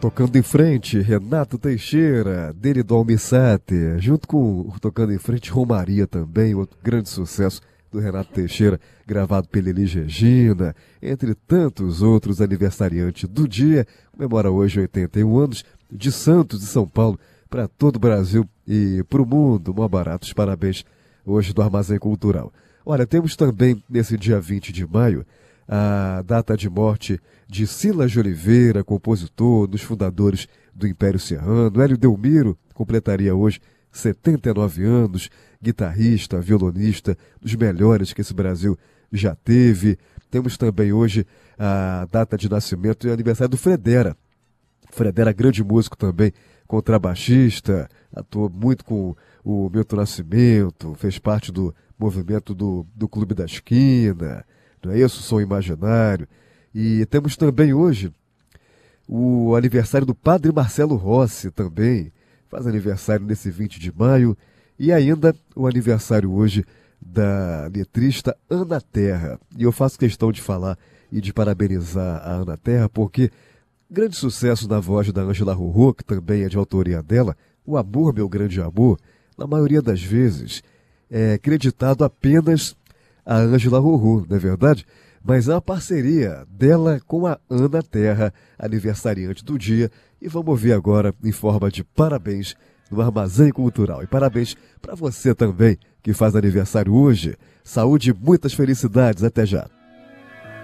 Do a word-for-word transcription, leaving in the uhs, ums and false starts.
Tocando em Frente, Renato Teixeira, dele do Almissate, junto com o Tocando em Frente, Romaria também, outro grande sucesso do Renato Teixeira, gravado pela Elis Regina, entre tantos outros aniversariantes do dia. Comemora hoje oitenta e um anos, de Santos e São Paulo, para todo o Brasil e para o mundo. Mó baratos, parabéns hoje do Armazém Cultural. Olha, temos também nesse dia vinte de maio, a data de morte de Silas de Oliveira, compositor, dos fundadores do Império Serrano. Hélio Delmiro completaria hoje setenta e nove anos, guitarrista, violonista, dos melhores que esse Brasil já teve. Temos também hoje a data de nascimento e aniversário do Fredera. Fredera, grande músico também, contrabaixista, atuou muito com o Milton Nascimento, fez parte do movimento do, do Clube da Esquina, não é isso? Som Imaginário. E temos também hoje o aniversário do Padre Marcelo Rossi também, faz aniversário nesse vinte de maio, e ainda o aniversário hoje da letrista Ana Terra. E eu faço questão de falar e de parabenizar a Ana Terra, porque grande sucesso na voz da Ângela Rorô, que também é de autoria dela, O Amor, Meu Grande Amor, na maioria das vezes é creditado apenas a Ângela Rorô, não é verdade? Mas é uma parceria dela com a Ana Terra, aniversariante do dia, e vamos ouvir agora em forma de parabéns no Armazém Cultural. E parabéns para você também, que faz aniversário hoje. Saúde e muitas felicidades. Até já.